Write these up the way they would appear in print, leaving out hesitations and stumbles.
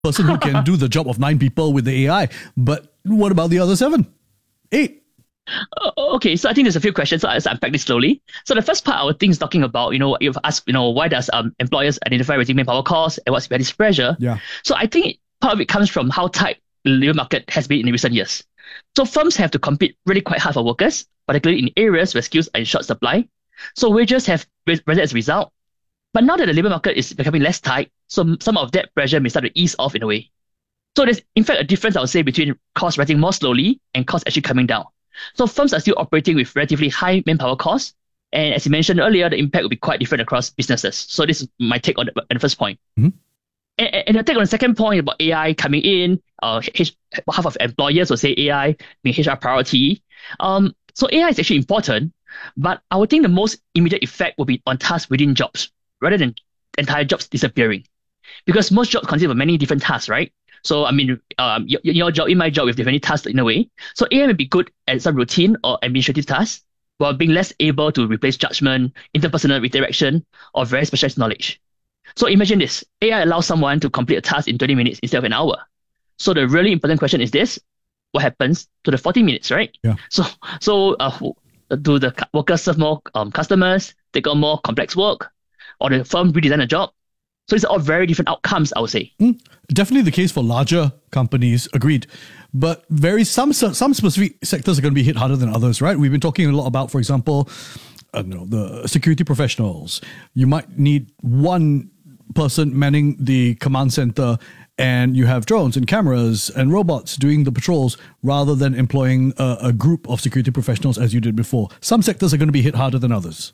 person who can do the job of 9 people with the AI. But what about the other 7, 8? Okay, so I think there's a few questions, so I'll unpack this slowly. So the first part I would think is talking about, you've asked, why does employers identify rising manpower costs and what's behind this pressure? Yeah. So I think part of it comes from how tight the labor market has been in recent years. So firms have to compete really quite hard for workers, particularly in areas where skills are in short supply. So wages have risen as a result. But now that the labor market is becoming less tight, so some of that pressure may start to ease off in a way. So there's in fact a difference, I would say, between costs rising more slowly and costs actually coming down. So firms are still operating with relatively high manpower costs. And as you mentioned earlier, the impact will be quite different across businesses. So this is my take on the first point. Mm-hmm. And I take on the second point about AI coming in, half of employers will say AI being HR priority. So AI is actually important, but I would think the most immediate effect will be on tasks within jobs rather than entire jobs disappearing. Because most jobs consist of many different tasks, right? So, I mean, your job, in my job, we have different tasks in a way. So AI may be good at some routine or administrative tasks, while being less able to replace judgment, interpersonal interaction, or very specialized knowledge. So imagine this, AI allows someone to complete a task in 20 minutes instead of an hour. So the really important question is this, what happens to the 40 minutes, right? Yeah. So do the workers serve more customers, take on more complex work, or the firm redesign the job? So it's all very different outcomes, I would say. Definitely the case for larger companies, agreed. But some specific sectors are going to be hit harder than others, right? We've been talking a lot about, for example, the security professionals. You might need one person manning the command center, and you have drones and cameras and robots doing the patrols rather than employing a group of security professionals as you did before. Some sectors are going to be hit harder than others.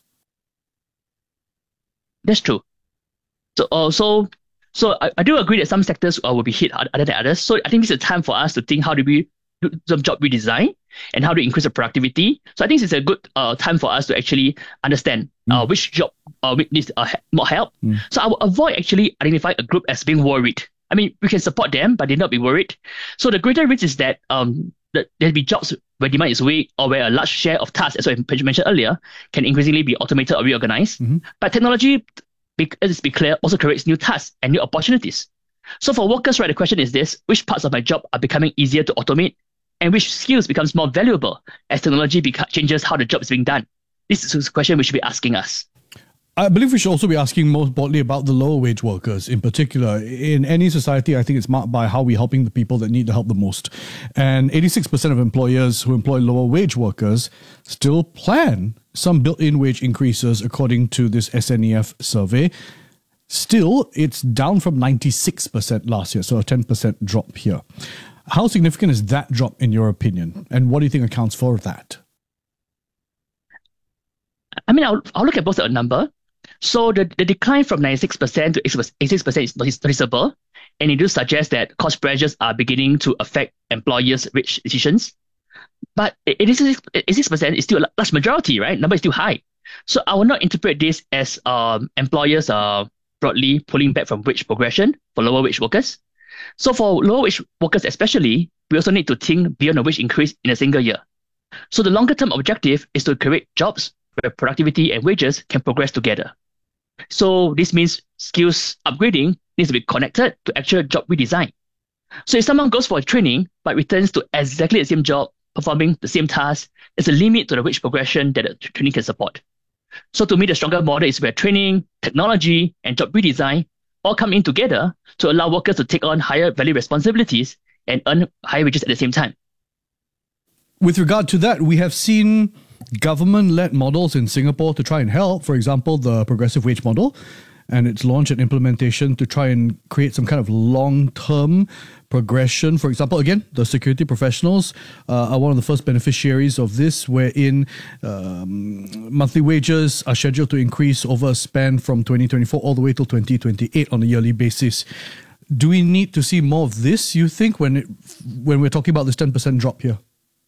That's true. So I do agree that some sectors will be hit harder than others. So I think this is a time for us to think how do we do some job redesign and how to increase the productivity. So I think it's a good time for us to actually understand which job needs more help. So I will avoid actually identifying a group as being worried. I mean, we can support them, but they not be worried. So the greater risk is that there'll be jobs where demand is weak or where a large share of tasks, as I mentioned earlier, can increasingly be automated or reorganized. But technology, let's be clear, also creates new tasks and new opportunities. So for workers, right, the question is this, which parts of my job are becoming easier to automate and which skills becomes more valuable as technology changes how the job is being done? This is a question we should be asking us. I believe we should also be asking most broadly about the lower wage workers in particular. In any society, I think it's marked by how we're helping the people that need the help the most. And 86% of employers who employ lower wage workers still plan some built-in wage increases according to this SNEF survey. Still, it's down from 96% last year, so a 10% drop here. How significant is that drop in your opinion? And what do you think accounts for that? I mean, I'll look at both the number. So the decline from 96% to 86% is noticeable, and it does suggest that cost pressures are beginning to affect employers' wage decisions. But 86% is still a large majority, right? Number is still high. So I will not interpret this as employers are broadly pulling back from wage progression for lower wage workers. So for lower wage workers especially, we also need to think beyond a wage increase in a single year. So the longer term objective is to create jobs where productivity and wages can progress together. So this means skills upgrading needs to be connected to actual job redesign. So if someone goes for a training but returns to exactly the same job, performing the same task, there's a limit to the wage progression that the training can support. So to me, the stronger model is where training, technology, and job redesign all come in together to allow workers to take on higher value responsibilities and earn higher wages at the same time. With regard to that, we have seen government-led models in Singapore to try and help, for example, the progressive wage model and its launch and implementation to try and create some kind of long-term progression. For example, again, the security professionals are one of the first beneficiaries of this, wherein monthly wages are scheduled to increase over a span from 2024 all the way till 2028 on a yearly basis. Do we need to see more of this, you think, when we're talking about this 10% drop here?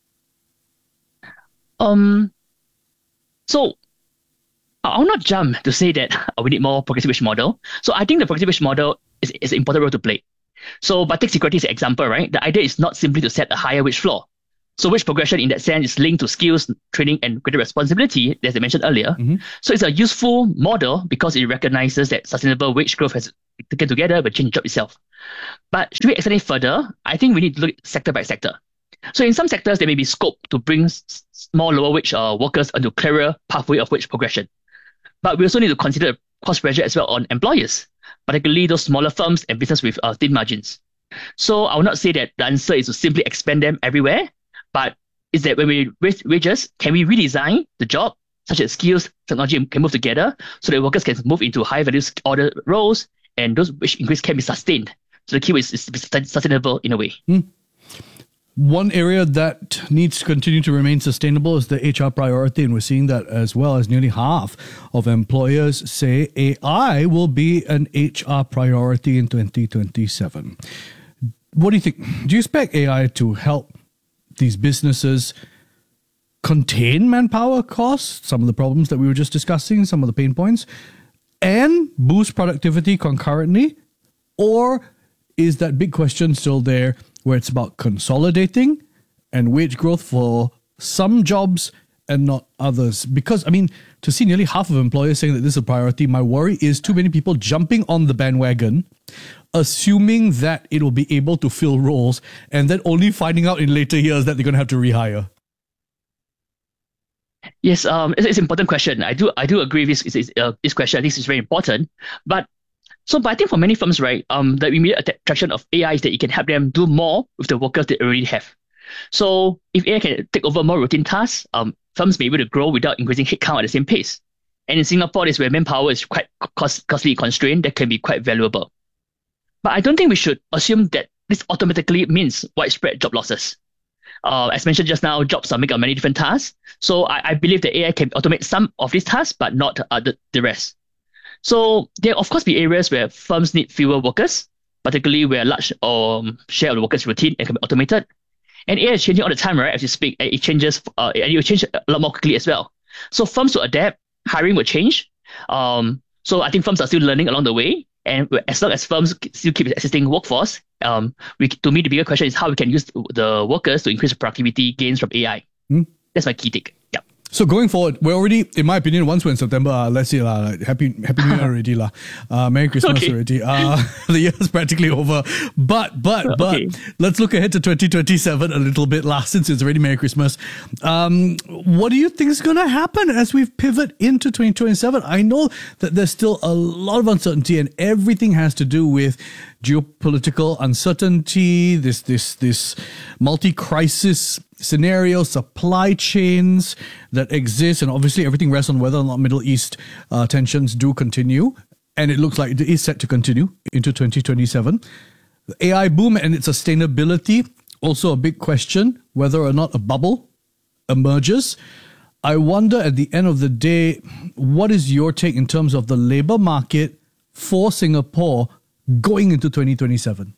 So I'll not jump to say that we need more progressive wage model. So I think the progressive wage model is an important role to play. So, but take security as an example, right? The idea is not simply to set a higher wage floor. So wage progression in that sense is linked to skills, training, and greater responsibility, as I mentioned earlier. So it's a useful model because it recognizes that sustainable wage growth has taken together with change job itself. But should we extend it further? I think we need to look sector by sector. So in some sectors, there may be scope to bring small lower wage workers onto a clearer pathway of wage progression. But we also need to consider cost pressure as well on employers, particularly those smaller firms and business with thin margins. So I will not say that the answer is to simply expand them everywhere, but is that when we raise wages, can we redesign the job such that skills, technology can move together so that workers can move into high value order roles and those wage increase can be sustained. So the key is to be sustainable in a way. One area that needs to continue to remain sustainable is the HR priority, and we're seeing that as well, as nearly half of employers say AI will be an HR priority in 2027. What do you think? Do you expect AI to help these businesses contain manpower costs, some of the problems that we were just discussing, some of the pain points, and boost productivity concurrently? Or is that big question still there where it's about consolidating and wage growth for some jobs and not others? Because, I mean, to see nearly half of employers saying that this is a priority, my worry is too many people jumping on the bandwagon, assuming that it will be able to fill roles, and then only finding out in later years that they're going to have to rehire. Yes, it's an important question. I do agree with this question. I think it's very important. But I think for many firms, right, the immediate attraction of AI is that it can help them do more with the workers they already have. So if AI can take over more routine tasks, firms may be able to grow without increasing headcount at the same pace. And in Singapore, this is where manpower is quite costly constrained that can be quite valuable. But I don't think we should assume that this automatically means widespread job losses. As mentioned just now, jobs are made of many different tasks. So I believe that AI can automate some of these tasks, but not the rest. So there of course be areas where firms need fewer workers, particularly where a large share of the workers routine and can be automated. And AI is changing all the time, right? As you speak, it changes, and it will change a lot more quickly as well. So firms will adapt, hiring will change. So I think firms are still learning along the way. And as long as firms still keep existing workforce, to me, the bigger question is how we can use the workers to increase productivity gains from AI. That's my key take. Yeah. So going forward, we're already, in my opinion, once we're in September, let's see, happy New Year already, Merry Christmas already. The year is practically over. But let's look ahead to 2027 a little bit, since it's already Merry Christmas. What do you think is going to happen as we pivot into 2027? I know that there's still a lot of uncertainty, and everything has to do with geopolitical uncertainty, this multi-crisis scenario, supply chains that exist, and obviously everything rests on whether or not Middle East tensions do continue, and it looks like it is set to continue into 2027. The AI boom and its sustainability, also a big question, whether or not a bubble emerges. I wonder at the end of the day, what is your take in terms of the labour market for Singapore going into 2027?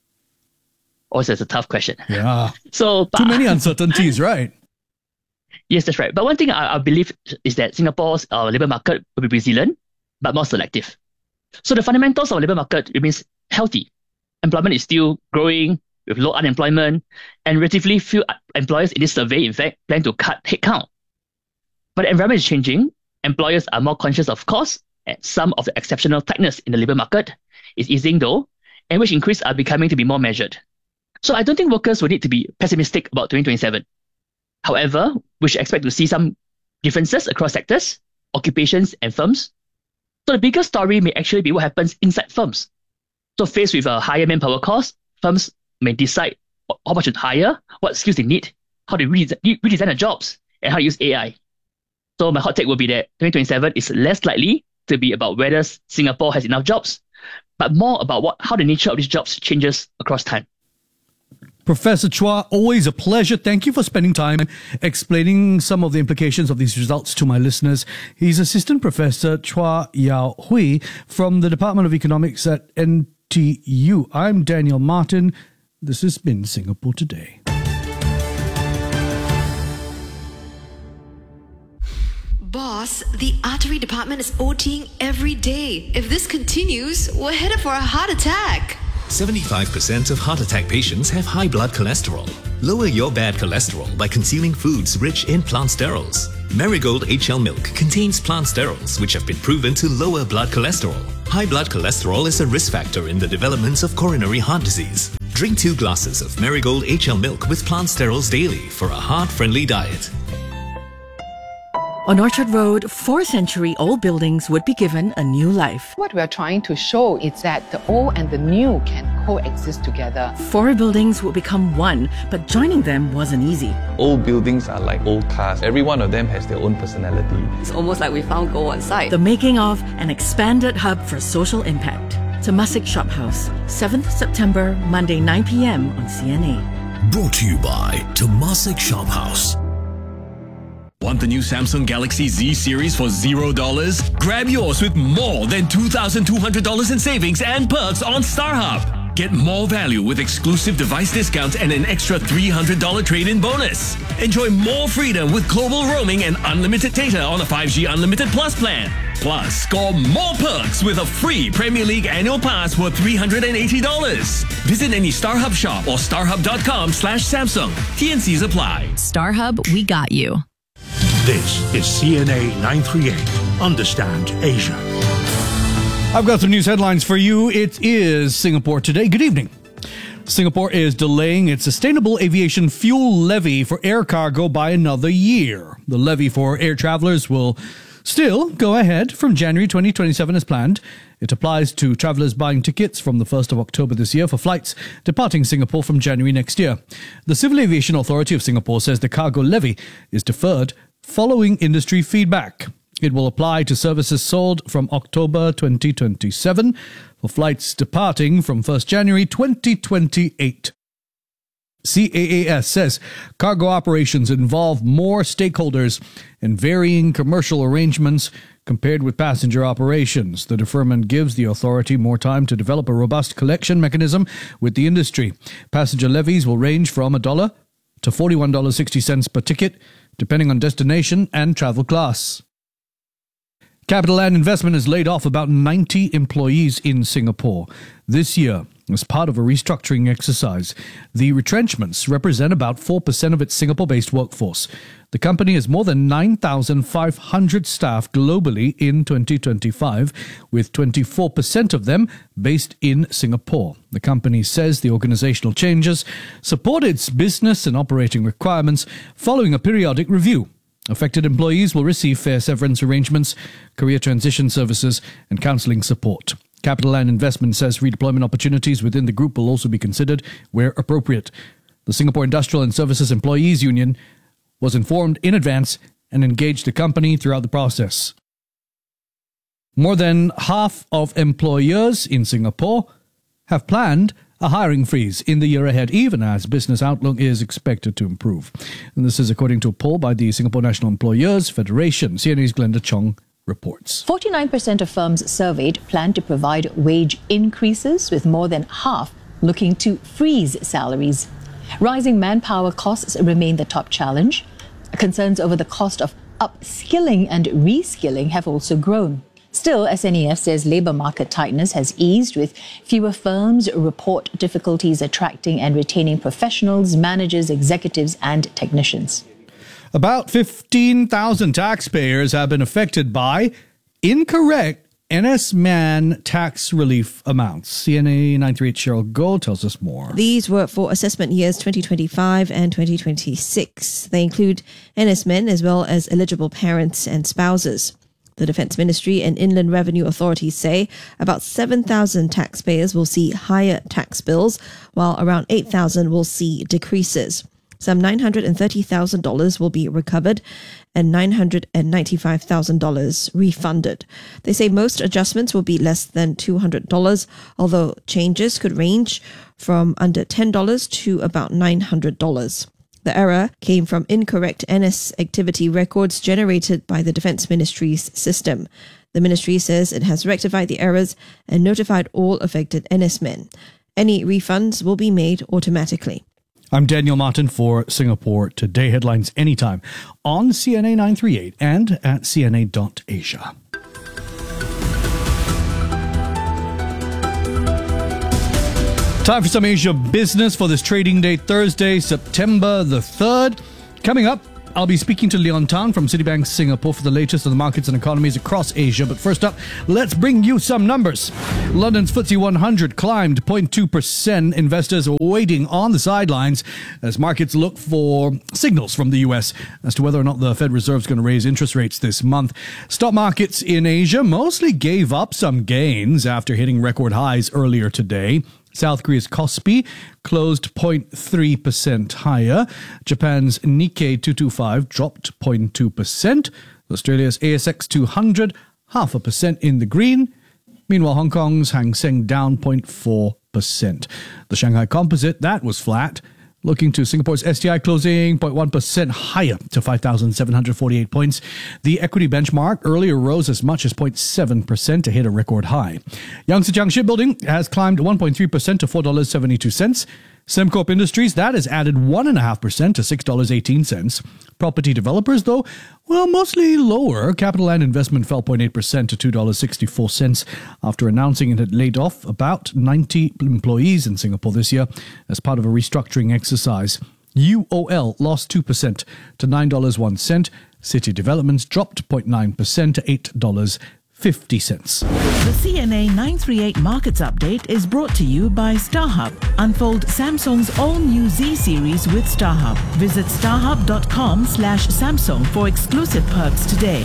Oh, that's a tough question. Yeah. So too many uncertainties, right? Yes, that's right. But one thing I believe is that Singapore's labour market will be resilient, but more selective. So the fundamentals of the labour market remains healthy. Employment is still growing with low unemployment, and relatively few employers in this survey, in fact, plan to cut headcount. But the environment is changing. Employers are more conscious of cost, and some of the exceptional tightness in the labour market is easing though, and wage increase are becoming to be more measured. So I don't think workers will need to be pessimistic about 2027. However, we should expect to see some differences across sectors, occupations, and firms. So the bigger story may actually be what happens inside firms. So faced with a higher manpower cost, firms may decide how much to hire, what skills they need, how to redesign their jobs, and how to use AI. So my hot take will be that 2027 is less likely to be about whether Singapore has enough jobs, but more about how the nature of these jobs changes across time. Professor Chua, always a pleasure. Thank you for spending time explaining some of the implications of these results to my listeners. He's Assistant Professor Chua Yao Hui from the Department of Economics at NTU. I'm Daniel Martin. This has been Singapore Today. Boss, the artery department is OTing every day. If this continues, we're headed for a heart attack. 75% of heart attack patients have high blood cholesterol. Lower your bad cholesterol by consuming foods rich in plant sterols. Marigold HL milk contains plant sterols which have been proven to lower blood cholesterol. High blood cholesterol is a risk factor in the development of coronary heart disease. Drink 2 glasses of Marigold HL milk with plant sterols daily for a heart-friendly diet. On Orchard Road, 4 century-old buildings would be given a new life. What we are trying to show is that the old and the new can coexist together. 4 buildings would become one, but joining them wasn't easy. Old buildings are like old cars. Every one of them has their own personality. It's almost like we found gold on site. The making of an expanded hub for social impact. Temasek Shop House, 7th September, Monday 9 p.m. on CNA. Brought to you by Temasek Shop House. Want the new Samsung Galaxy Z series for $0? Grab yours with more than $2,200 in savings and perks on StarHub. Get more value with exclusive device discounts and an extra $300 trade-in bonus. Enjoy more freedom with global roaming and unlimited data on a 5G Unlimited Plus plan. Plus, score more perks with a free Premier League annual pass worth $380. Visit any StarHub shop or starhub.com/Samsung. TNCs apply. StarHub, we got you. This is CNA 938. Understand Asia. I've got some news headlines for you. It is Singapore today. Good evening. Singapore is delaying its sustainable aviation fuel levy for air cargo by another year. The levy for air travelers will still go ahead from January 2027 as planned. It applies to travelers buying tickets from the 1st of October this year for flights departing Singapore from January next year. The Civil Aviation Authority of Singapore says the cargo levy is deferred following industry feedback. It will apply to services sold from October 2027 for flights departing from 1st January 2028. CAAS says cargo operations involve more stakeholders and varying commercial arrangements compared with passenger operations. The deferment gives the authority more time to develop a robust collection mechanism with the industry. Passenger levies will range from $1 to $41.60 per ticket, depending on destination and travel class. CapitaLand Investment has laid off about 90 employees in Singapore this year as part of a restructuring exercise. The retrenchments represent about 4% of its Singapore-based workforce. The company has more than 9,500 staff globally in 2025, with 24% of them based in Singapore. The company says the organizational changes support its business and operating requirements following a periodic review. Affected employees will receive fair severance arrangements, career transition services, and counseling support. CapitaLand Investment says redeployment opportunities within the group will also be considered where appropriate. The Singapore Industrial and Services Employees Union was informed in advance and engaged the company throughout the process. More than half of employers in Singapore have planned a hiring freeze in the year ahead, even as business outlook is expected to improve. And this is according to a poll by the Singapore National Employers Federation. CNA's Glenda Chong reports. 49% of firms surveyed plan to provide wage increases, with more than half looking to freeze salaries. Rising manpower costs remain the top challenge. Concerns over the cost of upskilling and reskilling have also grown. Still, SNEF says labour market tightness has eased, with fewer firms report difficulties attracting and retaining professionals, managers, executives and technicians. About 15,000 taxpayers have been affected by incorrect NSMAN tax relief amounts. CNA 938 Cheryl Goh tells us more. These were for assessment years 2025 and 2026. They include NSMAN as well as eligible parents and spouses. The Defence Ministry and Inland Revenue Authorities say about 7,000 taxpayers will see higher tax bills, while around 8,000 will see decreases. Some $930,000 will be recovered and $995,000 refunded. They say most adjustments will be less than $200, although changes could range from under $10 to about $900. The error came from incorrect NS activity records generated by the Defence Ministry's system. The ministry says it has rectified the errors and notified all affected NSmen. Any refunds will be made automatically. I'm Daniel Martin for Singapore Today. Headlines anytime on CNA 938 and at cna.asia. Time for some Asia business for this trading day, Thursday, September the 3rd. Coming up, I'll be speaking to Leon Tan from Citibank Singapore for the latest on the markets and economies across Asia. But first up, let's bring you some numbers. London's FTSE 100 climbed 0.2%. Investors are waiting on the sidelines as markets look for signals from the US as to whether or not the Fed Reserve is going to raise interest rates this month. Stock markets in Asia mostly gave up some gains after hitting record highs earlier today. South Korea's Kospi closed 0.3% higher. Japan's Nikkei 225 dropped 0.2%. Australia's ASX 200, 0.5% in the green. Meanwhile, Hong Kong's Hang Seng down 0.4%. The Shanghai Composite, that was flat. Looking to Singapore's STI closing 0.1% higher to 5,748 points. The equity benchmark earlier rose as much as 0.7% to hit a record high. Yangtze Shipbuilding has climbed 1.3% to $4.72. Sembcorp Industries, that has added 1.5% to $6.18. Property developers, though, well, mostly lower. Capital Land Investment fell 0.8% to $2.64 after announcing it had laid off about 90 employees in Singapore this year as part of a restructuring exercise. UOL lost 2% to $9.01. City Developments dropped 0.9% to $8.50. The CNA 938 Markets Update is brought to you by StarHub. Unfold Samsung's all-new Z series with StarHub. Visit starhub.com/Samsung for exclusive perks today.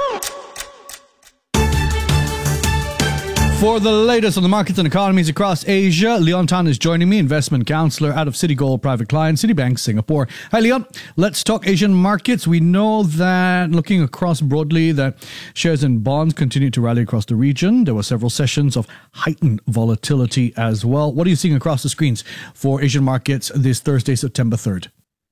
For the latest on the markets and economies across Asia, Leon Tan is joining me, investment counselor out of Citigold Private Client, Citibank Singapore. Hi, Leon. Let's talk Asian markets. We know that looking across broadly that shares and bonds continue to rally across the region. There were several sessions of heightened volatility as well. What are you seeing across the screens for Asian markets this Thursday, September 3rd?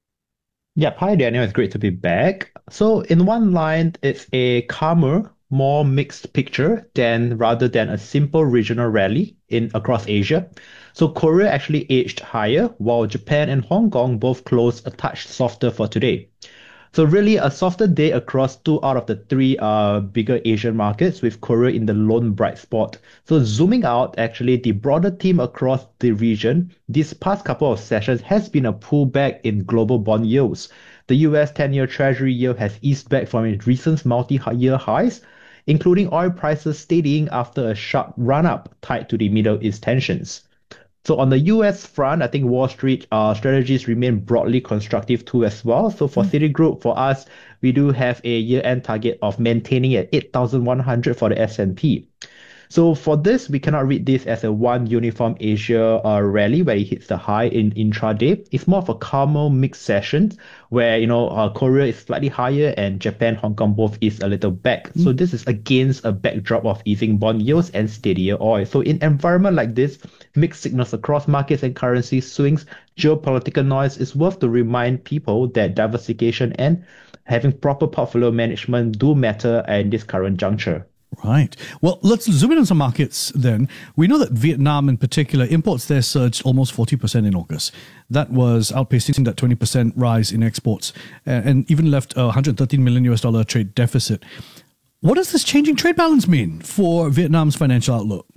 Yep. Hi, Daniel. It's great to be back. So in one line, it's a calmer, more mixed picture rather than a simple regional rally across Asia. So Korea actually edged higher, while Japan and Hong Kong both closed a touch softer for today. So really a softer day across 2 out of the 3 bigger Asian markets, with Korea in the lone bright spot. So zooming out, actually the broader theme across the region these past couple of sessions has been a pullback in global bond yields. The US 10-year Treasury yield has eased back from its recent multi-year highs, including oil prices steadying after a sharp run-up tied to the Middle East tensions. So on the US front, I think Wall Street strategies remain broadly constructive too as well. So for Citigroup, for us, we do have a year-end target of maintaining at 8,100 for the S&P. So for this, we cannot read this as a one uniform Asia rally where it hits the high in intraday. It's more of a calmer mixed session where, Korea is slightly higher and Japan, Hong Kong both is a little back. So this is against a backdrop of easing bond yields and steadier oil. So in environment like this, mixed signals across markets and currency swings, geopolitical noise, is worth to remind people that diversification and having proper portfolio management do matter in this current juncture. Right. Well, let's zoom in on some markets then. We know that Vietnam in particular, imports there surged almost 40% in August. That was outpacing that 20% rise in exports and even left a $113 million trade deficit. What does this changing trade balance mean for Vietnam's financial outlook?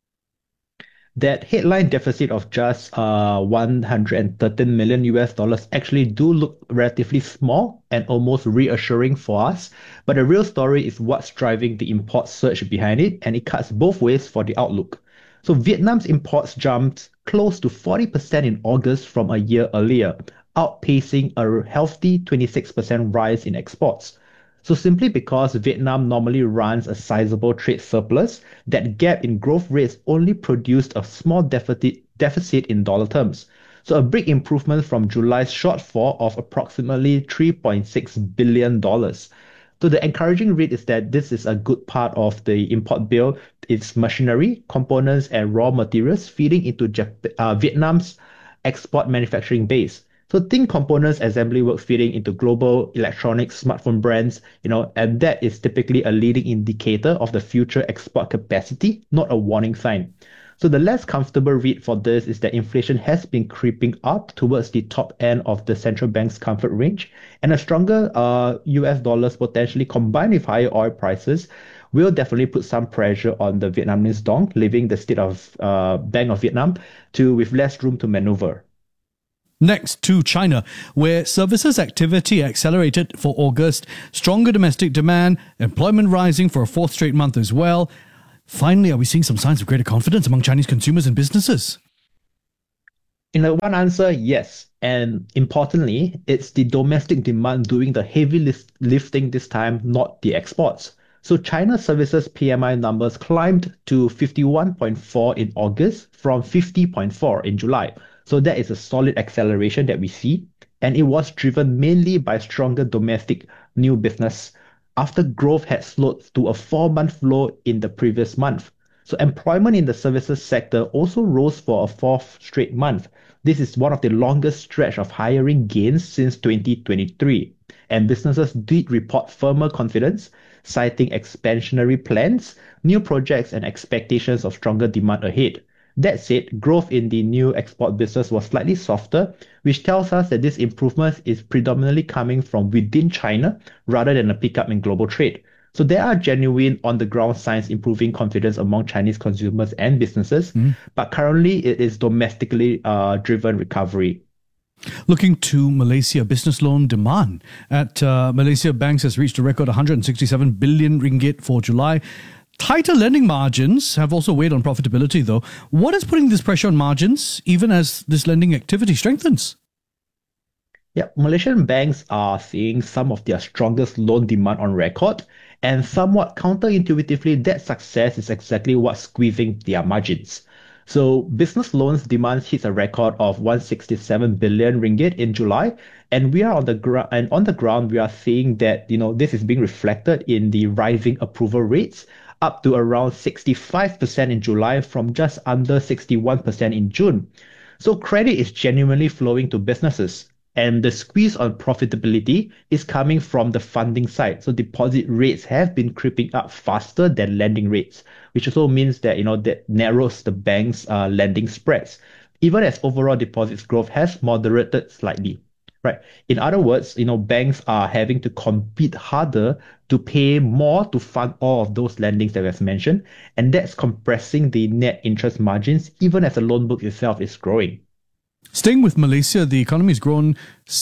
That headline deficit of just $113 million actually do look relatively small and almost reassuring for us. But the real story is what's driving the import surge behind it, and it cuts both ways for the outlook. So Vietnam's imports jumped close to 40% in August from a year earlier, outpacing a healthy 26% rise in exports. So simply because Vietnam normally runs a sizable trade surplus, that gap in growth rates only produced a small deficit in dollar terms. So a big improvement from July's shortfall of approximately $3.6 billion. So the encouraging read is that this is a good part of the import bill. It's machinery, components, and raw materials feeding into Vietnam's export manufacturing base. So think components, assembly work feeding into global electronics, smartphone brands, and that is typically a leading indicator of the future export capacity, not a warning sign. So the less comfortable read for this is that inflation has been creeping up towards the top end of the central bank's comfort range, and a stronger US dollars potentially combined with higher oil prices will definitely put some pressure on the Vietnamese dong, leaving the state of Bank of Vietnam with less room to maneuver. Next to China, where services activity accelerated for August, stronger domestic demand, employment rising for a fourth straight month as well. Finally, are we seeing some signs of greater confidence among Chinese consumers and businesses? In the one answer, yes. And importantly, it's the domestic demand doing the heavy lifting this time, not the exports. So China's services PMI numbers climbed to 51.4 in August from 50.4 in July. So that is a solid acceleration that we see. And it was driven mainly by stronger domestic new business after growth had slowed to a 4-month low in the previous month. So employment in the services sector also rose for a fourth straight month. This is one of the longest stretch of hiring gains since 2023. And businesses did report firmer confidence, citing expansionary plans, new projects, and expectations of stronger demand ahead. That said, growth in the new export business was slightly softer, which tells us that this improvement is predominantly coming from within China rather than a pickup in global trade. So there are genuine on-the-ground signs improving confidence among Chinese consumers and businesses, but currently it is domestically driven recovery. Looking to Malaysia, business loan demand at Malaysia banks has reached a record 167 billion ringgit for July. Tighter lending margins have also weighed on profitability, though. What is putting this pressure on margins, even as this lending activity strengthens? Yeah, Malaysian banks are seeing some of their strongest loan demand on record, and somewhat counterintuitively, that success is exactly what's squeezing their margins. So business loans demand hits a record of 167 billion ringgit in July, and we are on the ground we are seeing that this is being reflected in the rising approval rates, up to around 65% in July from just under 61% in June. So credit is genuinely flowing to businesses. And the squeeze on profitability is coming from the funding side. So deposit rates have been creeping up faster than lending rates, which also means that that narrows the bank's lending spreads, even as overall deposits growth has moderated slightly. Right. In other words, banks are having to compete harder to pay more to fund all of those lendings that we've mentioned, and that's compressing the net interest margins, even as the loan book itself is growing. Staying with Malaysia, the economy has grown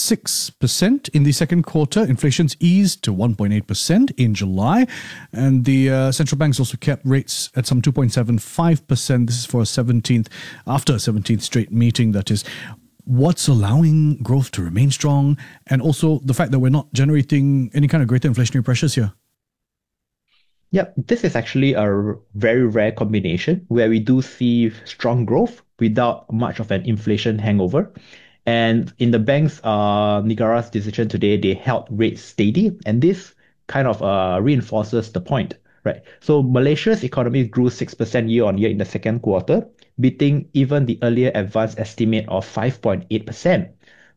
6% in the second quarter. Inflation's eased to 1.8% in July. And the central bank's also kept rates at some 2.75%. This is for after a 17th straight meeting, that is. What's allowing growth to remain strong? And also the fact that we're not generating any kind of greater inflationary pressures here. Yep, this is actually a very rare combination where we do see strong growth without much of an inflation hangover. And in the bank's Negara's decision today, they held rates steady, and this kind of reinforces the point, right? So Malaysia's economy grew 6% year on year in the second quarter, beating even the earlier advanced estimate of 5.8%.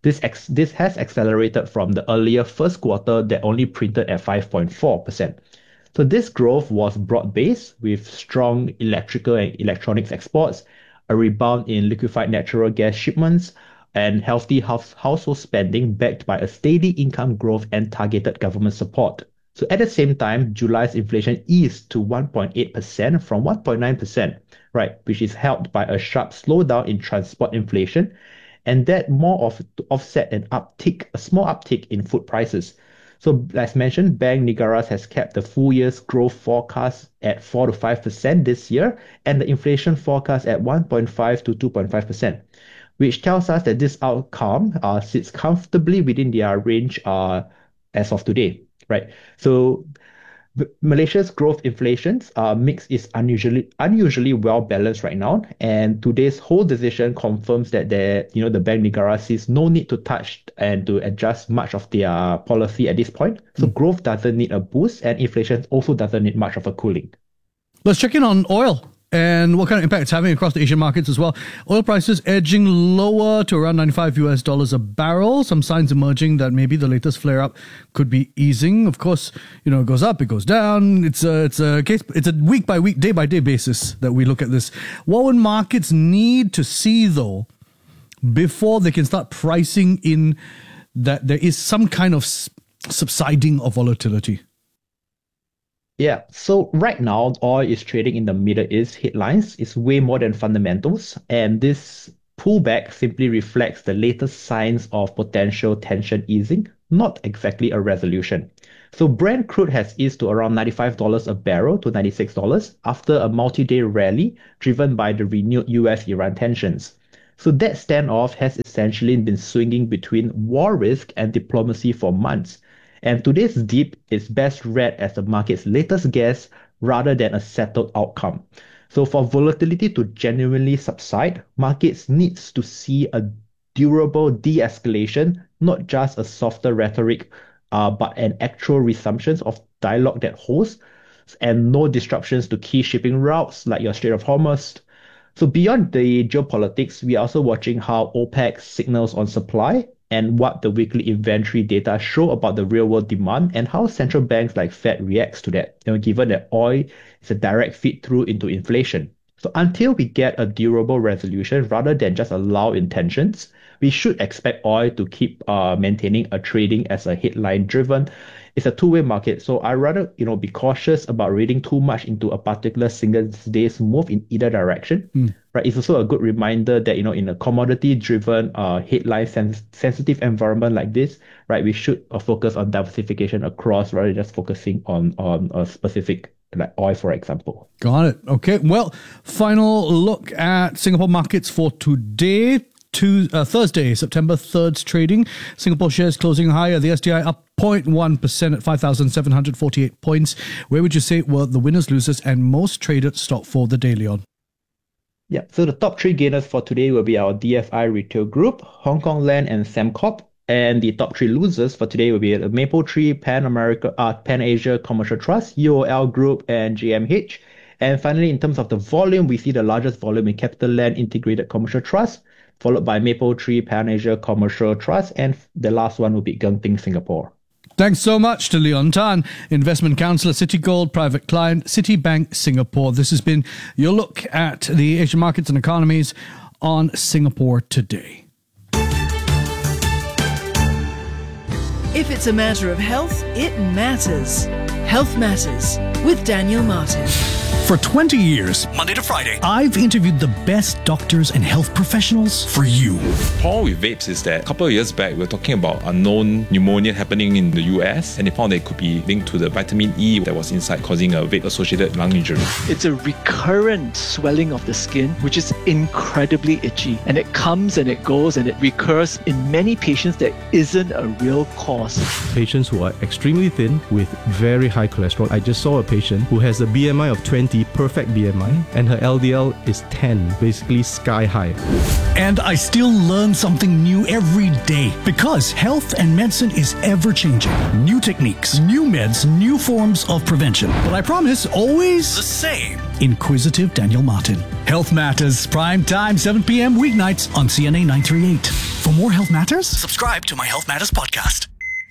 This has accelerated from the earlier first quarter that only printed at 5.4%. So this growth was broad-based with strong electrical and electronics exports, a rebound in liquefied natural gas shipments, and healthy household spending backed by a steady income growth and targeted government support. So at the same time, July's inflation eased to 1.8% from 1.9%, right, which is helped by a sharp slowdown in transport inflation, and that more of to offset a small uptick in food prices. So as mentioned, Bank Negara has kept the full year's growth forecast at 4 to 5% this year, and the inflation forecast at 1.5 to 2.5%, which tells us that this outcome sits comfortably within their range as of today, right? So Malaysia's growth inflations mix is unusually well balanced right now, and today's whole decision confirms that the Bank Negara sees no need to touch and to adjust much of their policy at this point. So growth doesn't need a boost, and inflation also doesn't need much of a cooling. Let's check in on oil and what kind of impact it's having across the Asian markets as well. Oil prices edging lower to around $95 a barrel. Some signs emerging that maybe the latest flare-up could be easing. Of course, it goes up, it goes down. It's a week by week, day by day basis that we look at this. What would markets need to see though before they can start pricing in that there is some kind of subsiding of volatility? Yeah, so right now, oil is trading in the Middle East headlines. It's way more than fundamentals. And this pullback simply reflects the latest signs of potential tension easing, not exactly a resolution. So Brent crude has eased to around $95 a barrel to $96 after a multi-day rally driven by the renewed US-Iran tensions. So that standoff has essentially been swinging between war risk and diplomacy for months. And today's dip is best read as the market's latest guess rather than a settled outcome. So for volatility to genuinely subside, markets needs to see a durable de-escalation, not just a softer rhetoric, but an actual resumption of dialogue that holds, and no disruptions to key shipping routes like your Strait of Hormuz. So beyond the geopolitics, we are also watching how OPEC signals on supply and what the weekly inventory data show about the real world demand and how central banks like Fed reacts to that, given that oil is a direct feed through into inflation. So until we get a durable resolution rather than just allow intentions, we should expect oil to keep maintaining a trading as a headline driven. It's a two-way market, so I rather be cautious about reading too much into a particular single day's move in either direction. Right? It's also a good reminder that in a commodity-driven, headline-sensitive environment like this, right, we should focus on diversification across rather than just focusing on a specific like oil, for example. Got it. Okay. Well, final look at Singapore markets for today. Thursday, September 3rd's trading. Singapore shares closing higher. The STI up 0.1% at 5,748 points. Where would you say were the winners, losers, and most traded stock for the day, Leon? Yeah, so the top three gainers for today will be our DFI Retail Group, Hong Kong Land, and Sembcorp. And the top three losers for today will be the Mapletree, Pan Asia Commercial Trust, UOL Group, and GMH. And finally, in terms of the volume, we see the largest volume in CapitaLand Integrated Commercial Trust, followed by Mapletree, Pan Asia Commercial Trust, and the last one will be Genting Singapore. Thanks so much to Leon Tan, Investment Counselor, Citigold, Private Client, Citibank Singapore. This has been your look at the Asian markets and economies on Singapore Today. If it's a matter of health, it matters. Health Matters with Daniel Martin. For 20 years, Monday to Friday, I've interviewed the best doctors and health professionals for you. The problem with vapes is that a couple of years back, we were talking about unknown pneumonia happening in the US, and they found that it could be linked to the vitamin E that was inside, causing a vape-associated lung injury. It's a recurrent swelling of the skin, which is incredibly itchy, and it comes and it goes and it recurs in many patients that isn't a real cause. Patients who are extremely thin with very high cholesterol. I just saw a patient who has a BMI of 20, perfect BMI, and her LDL is 10, basically sky high. And I still learn something new every day because health and medicine is ever changing. New techniques, new meds, new forms of prevention. But I promise, always the same. Inquisitive Daniel Martin. Health Matters, prime time, 7 p.m. weeknights on CNA 938. For more Health Matters, subscribe to my Health Matters podcast.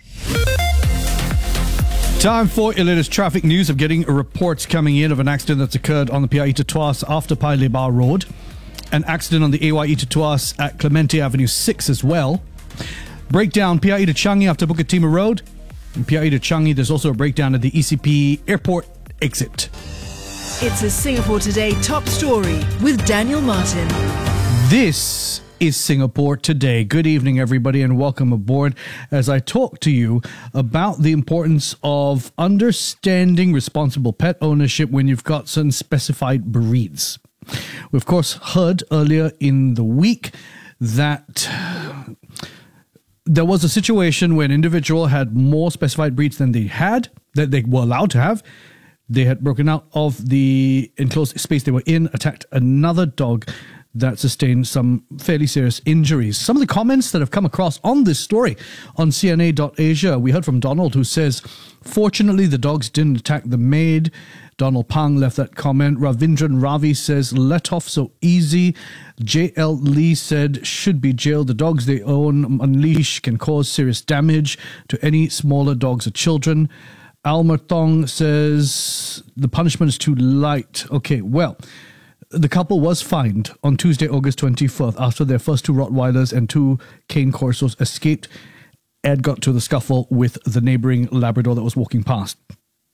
Time for your latest traffic news. of getting reports coming in of an accident that's occurred on the PIE to Tuas after Paya Lebar Road. An accident on the AYE to Tuas at Clementi Avenue 6 as well. Breakdown PIE to Changi after Bukit Timur Road. In PIE to Changi, there's also a breakdown at the ECP Airport exit. It's a Singapore Today top story with Daniel Martin. This is Singapore Today. Good evening, everybody, and welcome aboard as I talk to you about the importance of understanding responsible pet ownership when you've got certain specified breeds. We, of course, heard earlier in the week that there was a situation where an individual had more specified breeds than that they were allowed to have. They had broken out of the enclosed space they were in, attacked another dog that sustained some fairly serious injuries. Some of the comments that have come across on this story on CNA.Asia, we heard from Donald, who says, fortunately, the dogs didn't attack the maid. Donald Pang left that comment. Ravindran Ravi says, let off so easy. J.L. Lee said, should be jailed. The dogs they own, unleashed, can cause serious damage to any smaller dogs or children. Almer Tong says, the punishment is too light. Okay, well, the couple was fined on Tuesday, August 24th, after their first two Rottweilers and two Cane Corsos escaped. Ed got to the scuffle with the neighboring Labrador that was walking past.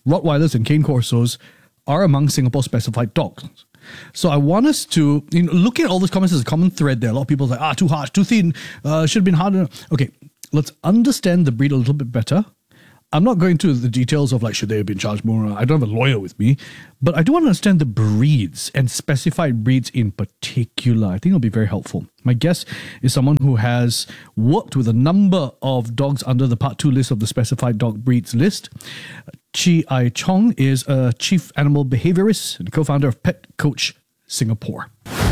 Rottweilers and Cane Corsos are among Singapore specified dogs. So I want us to, looking at all those comments, there's a common thread there. A lot of people are like, too harsh, too thin, should have been harder. Okay, let's understand the breed a little bit better. I'm not going to the details of should they have been charged more. I don't have a lawyer with me, but I do want to understand the breeds and specified breeds in particular. I think it'll be very helpful. My guest is someone who has worked with a number of dogs under the Part 2 list of the specified dog breeds list. Chi Ai Chong is a chief animal behaviorist and co-founder of Pet Coach Singapore.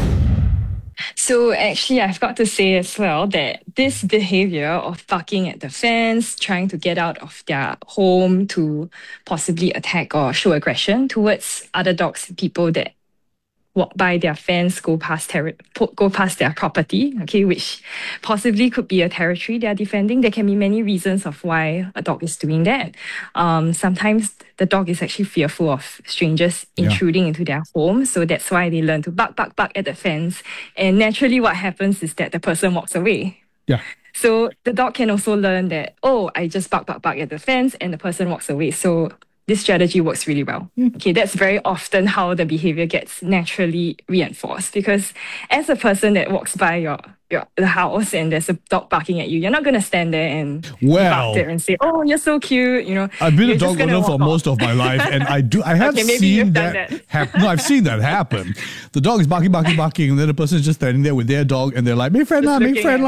So actually, I've got to say as well that this behavior of barking at the fence, trying to get out of their home to possibly attack or show aggression towards other dogs and people that walk by their fence, go past their property, okay, which possibly could be a territory they are defending. There can be many reasons of why a dog is doing that. Sometimes the dog is actually fearful of strangers intruding into their home, so that's why they learn to bark at the fence. And naturally, what happens is that the person walks away. Yeah. So the dog can also learn that, I just bark at the fence, and the person walks away. So this strategy works really well. Okay, that's very often how the behavior gets naturally reinforced, because as a person that walks by the house and there's a dog barking at you, you're not going to stand there and bark there and say, you're so cute. I've been a dog owner for most of my life, and I have seen that happen. No, I've seen that happen. The dog is barking, and then the person is just standing there with their dog, and they're like, make friend lah,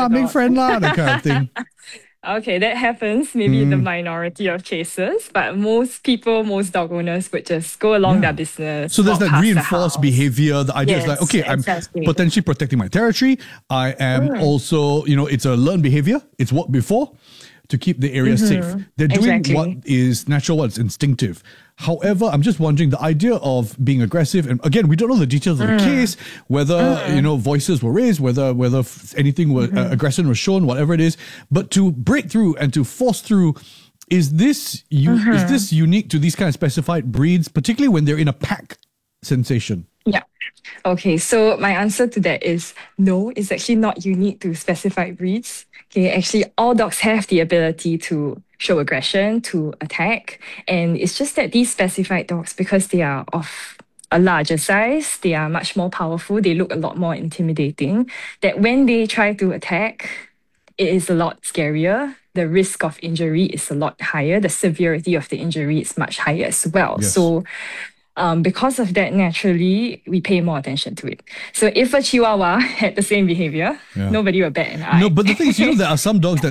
that kind of thing. Okay, that happens maybe in the minority of cases, but most dog owners would just go along their business. So there's that reinforced behavior. The idea is okay, exactly. I'm potentially protecting my territory. I am also, it's a learned behavior. It's worked before to keep the area safe. They're doing what is natural, what's instinctive. However, I'm just wondering the idea of being aggressive, and again, we don't know the details of the case, whether voices were raised, whether anything was aggression was shown, whatever it is. But to break through and to force through, is this unique to these kind of specified breeds, particularly when they're in a pack sensation? Yeah. Okay, so my answer to that is no, it's actually not unique to specified breeds. Okay, actually, all dogs have the ability to show aggression, to attack. And it's just that these specified dogs, because they are of a larger size, they are much more powerful, they look a lot more intimidating, that when they try to attack, it is a lot scarier. The risk of injury is a lot higher. The severity of the injury is much higher as well. Yes. So because of that, naturally, we pay more attention to it. So if a Chihuahua had the same behavior, nobody would bat an eye. No, but the thing is, there are some dogs that